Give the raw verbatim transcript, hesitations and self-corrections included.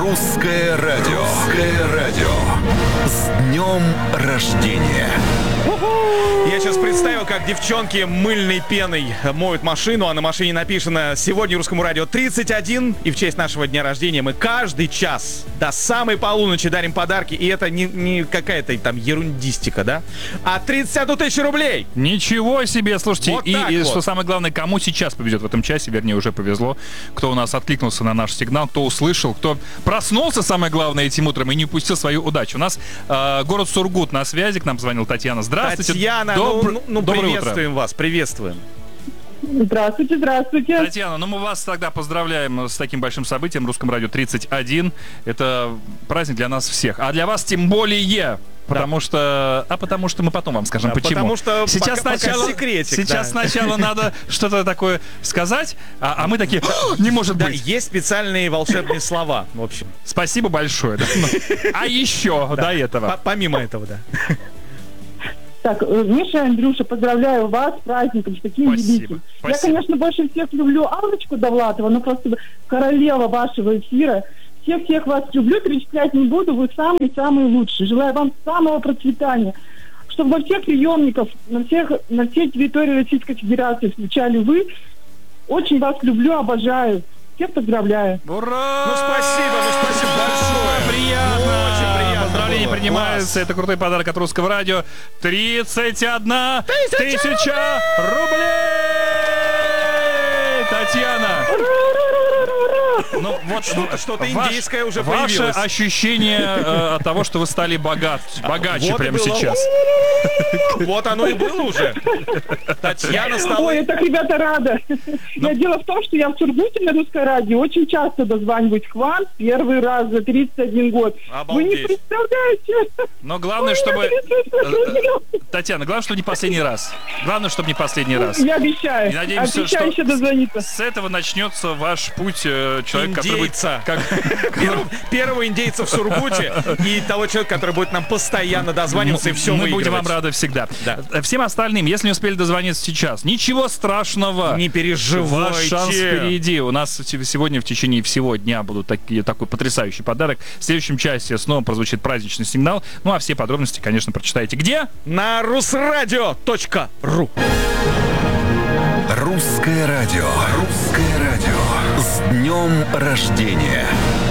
Русское радио. Русское радио. С днем рождения. Я сейчас представил, как девчонки мыльной пеной моют машину, а на машине написано «Сегодня Русскому радио тридцать один», и в честь нашего дня рождения мы каждый час до самой полуночи дарим подарки, и это не, не какая-то там ерундистика, да? А тридцать одну тысячу рублей! Ничего себе, слушайте, Вот и, и вот. что самое главное, кому сейчас повезет в этом часе, вернее, уже повезло, кто у нас откликнулся на наш сигнал, кто услышал, кто проснулся, самое главное, этим утром и не упустил свою удачу. У нас э, город Сургут на связи, к нам звонила Татьяна. Здравствуйте. Татьяна, Добр... ну, ну, Доброе приветствуем утро. вас, приветствуем. Здравствуйте, здравствуйте. Татьяна, ну мы вас тогда поздравляем с таким большим событием, Русском радио тридцать один. Это праздник для нас всех, а для вас тем более. Потому что... А потому что мы потом вам скажем, Да, почему. потому что сейчас пока- сначала, пока секретик, сейчас да. сначала надо что-то такое сказать, а, а мы такие, не может Да, быть. есть специальные волшебные слова, в общем. Спасибо большое. да. А еще до этого. П- Помимо этого, да. Так, э, Миша, Андрюша, поздравляю вас с праздником, с таким Спасибо, великим. спасибо. Я, конечно, больше всех люблю Аллочку Довлатова, но просто королева вашего эфира. Всех-всех вас люблю, перечислять не буду, вы самые-самые лучшие. Желаю вам самого процветания, чтобы во всех приемников, на, всех, на всей территории Российской Федерации встречали вы. Очень вас люблю, обожаю. Всех поздравляю. Ура! Ну, спасибо, ну, спасибо большое. Приятно. Ну, очень приятно Поздравления было. принимаются. Класс. Это крутой подарок от Русского радио. тридцать одна тысяча рублей! Татьяна! Ну, вот Что- что-то ваш- индейское уже ваше появилось. ощущение э, от того, что вы стали богат, богаче Вот и прямо было. сейчас. Вот оно и было уже. Татьяна стала... Ой, я так, ребята, рада. Я дело в том, что я в Сургуте на Русское радио очень часто дозваниваюсь к вам, первый раз за тридцать один год. Вы не Обалдеть. представляете. Но главное, Ой, чтобы... я тридцать один. Татьяна, главное, чтобы не последний раз. Главное, чтобы не последний раз. Я обещаю. И надеемся, Обещаю что еще дозвониться. с этого начнется ваш путь э, человека, который будет... Индейца. Как... Первого, первого индейца в Сургуте и того человека, который будет нам постоянно дозваниваться и все Мы выигрывать. будем вам рады всегда. Да. Всем остальным, если не успели дозвониться сейчас, ничего страшного. Не переживайте. Ваш шанс впереди. У нас сегодня в течение всего дня будут такие, такой потрясающий подарок. В следующем часе снова прозвучит праздничный сигнал. Ну а все подробности, конечно, прочитаете где? На русрадио точка ру. Русское радио. Русское радио. С днем рождения.